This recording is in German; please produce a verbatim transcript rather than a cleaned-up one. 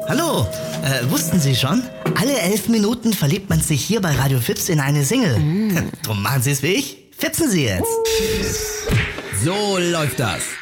Hallo, äh, wussten Sie schon? Alle elf Minuten verliebt man sich hier bei Radio Fips in eine Single. Mm. Drum machen Sie es wie ich. Fipsen Sie jetzt. So läuft das.